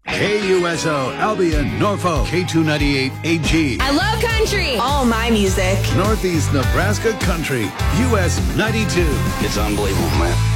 KUSO, Albion, Norfolk, K298AG. I love country. All my music. Northeast Nebraska Country, US 92. It's unbelievable, man.